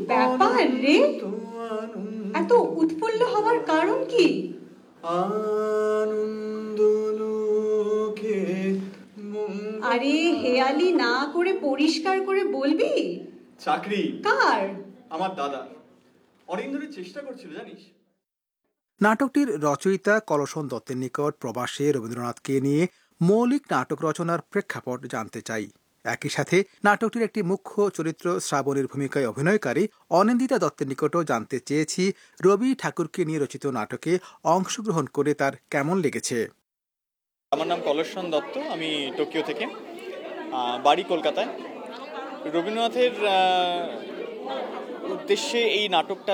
ব্যাপার রে, এত উৎফুল্ল হওয়ার কারণ কি? আরে হেয়ালি না করে পরিষ্কার করে বলবি। চাকরি কার? আমার দাদা অনেক ধরে চেষ্টা করছিল জানিস। নাটকটির রচয়িতা কলসন দত্তের নিকট প্রবাসে রবীন্দ্রনাথকে নিয়ে মৌলিক নাটক রচনার প্রেক্ষাপট জানতে চাই। একই সাথে নাটকটির একটি মুখ্য চরিত্র শ্রাবণীর ভূমিকায় অভিনয়কারী অনিন্দিতা দত্তের নিকটও জানতে চেয়েছি রবি ঠাকুরকে নিয়ে রচিত নাটকে অংশগ্রহণ করে তার কেমন লেগেছে। আমার নাম কলসন দত্ত, আমি টোকিও থেকে, বাড়ি কলকাতায়। রবীন্দ্রনাথের উদ্দেশ্যে এই নাটকটা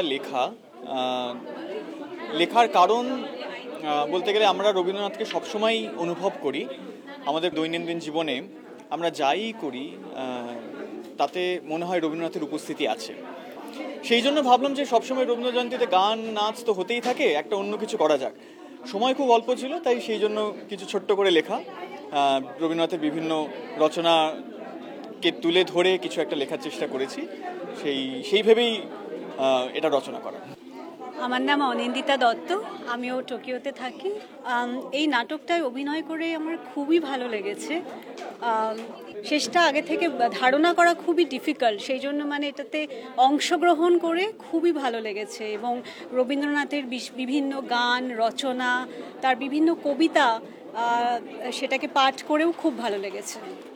লেখার কারণ বলতে গেলে আমরা রবীন্দ্রনাথকে সবসময় অনুভব করি আমাদের দৈনন্দিন জীবনে। আমরা যাই করি তাতে মনে হয় রবীন্দ্রনাথের উপস্থিতি আছে। সেই জন্য ভাবলাম যে সবসময় রবীন্দ্র জয়ন্তীতে গান নাচ তো হতেই থাকে, একটা অন্য কিছু করা যাক। সময় খুব অল্প ছিল, তাই সেই জন্য কিছু ছোট্ট করে লেখা রবীন্দ্রনাথের বিভিন্ন রচনাকে তুলে ধরে কিছু একটা লেখার চেষ্টা করেছি। সেই ভেবেই এটা রচনা করা। আমার নাম অনিন্দিতা দত্ত, আমিও টোকিওতে থাকি। এই নাটকটায় অভিনয় করে আমার খুবই ভালো লেগেছে। শেষটা আগে থেকে ধারণা করা খুবই ডিফিকাল্ট, সেই জন্য এটাতে অংশগ্রহণ করে খুবই ভালো লেগেছে। এবং রবীন্দ্রনাথের বিভিন্ন গান রচনা, তার বিভিন্ন কবিতা, সেটাকে পাঠ করেও খুব ভালো লেগেছে।